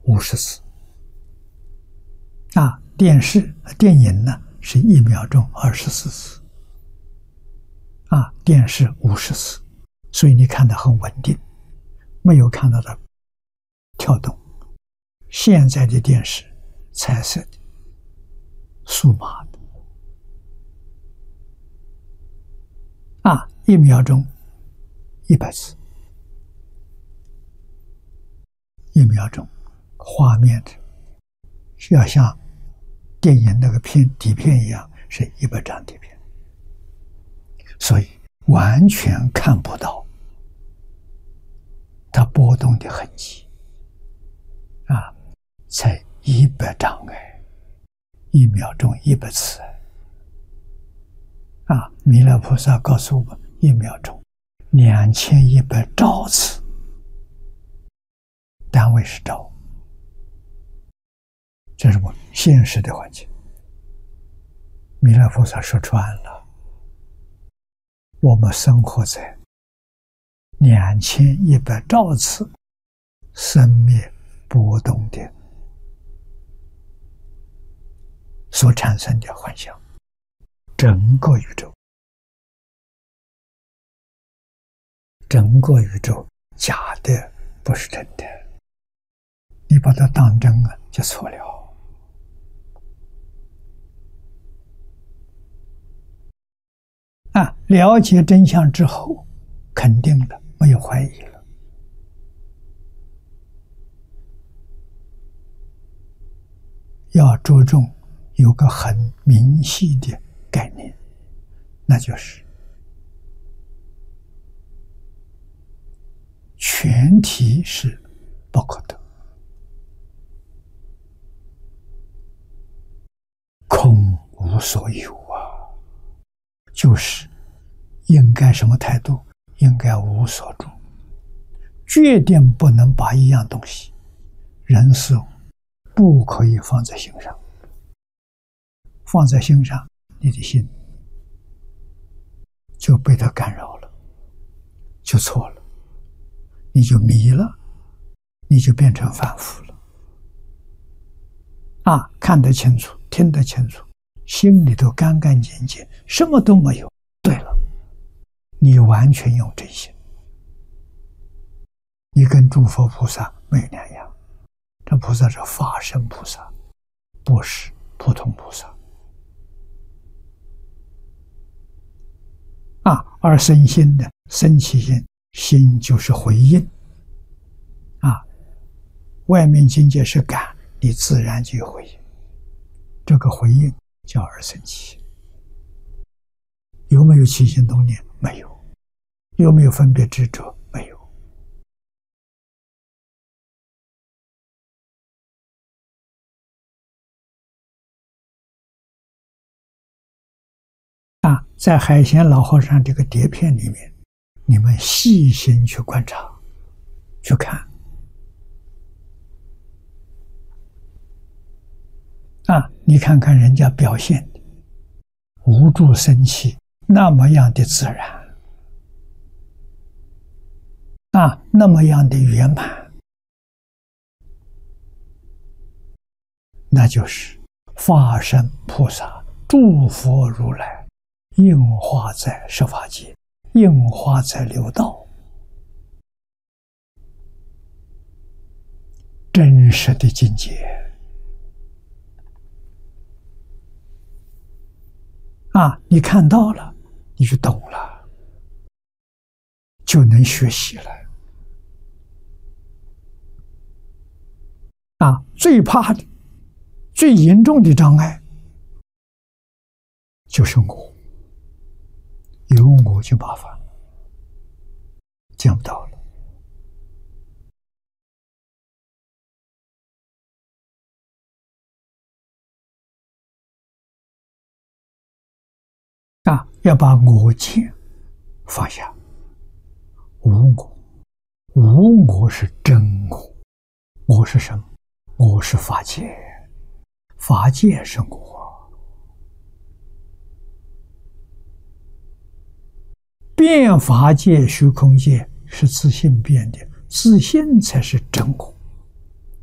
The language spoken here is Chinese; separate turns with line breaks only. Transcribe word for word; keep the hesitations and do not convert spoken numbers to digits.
五十次。啊，电视、电影呢是一秒钟二十四次。啊，电视五十次，所以你看得很稳定，没有看到的跳动。现在的电视，彩色的、数码的，啊，一秒钟一百次，一秒钟画面的是要像电影那个片底片一样，是一百张底片，所以完全看不到它波动的痕迹啊，才一百张哎，一秒钟一百次啊！弥勒菩萨告诉我们，一秒钟两千一百兆次，单位是兆，这是我现实的环境。弥勒菩萨说穿了，我们生活在两千一百兆次生灭波动的所产生的幻象，整个宇宙，整个宇宙假的不是真的，你把它当真啊，就错了。啊，了解真相之后，肯定了，没有怀疑了。要着重有个很明细的概念，那就是全体是不可得，空无所有啊，就是应该什么态度？应该无所住，决定不能把一样东西、人事物不可以放在心上。放在心上，你的心就被它干扰了，就错了，你就迷了，你就变成凡夫了。啊，看得清楚，听得清楚，心里头干干净净，什么都没有。对了，你完全用真心，你跟诸佛菩萨没有两样。这菩萨是法身菩萨，不是普通菩萨。啊，而生心的生起心，心就是回应。啊，外面境界是感，你自然就有回应。这个回应叫而生起心。有没有起心动念？没有。有没有分别执着？没有。啊，在海贤老和尚这个碟片里面，你们细心去观察，去看。啊，你看看人家表现的无住生气，那么样的自然，啊，那么样的圆满，那就是法身菩萨、诸佛如来应化在十法界，应化在六道，真实的境界。啊，你看到了，你就懂了，就能学习了。啊，最怕的、最严重的障碍就是我，有我就麻烦，见不到了。啊，要把我见放下，无我，无我是真我，我是什么？我是法界，法界是我，变法界、虚空界是自性变的，自性才是真我。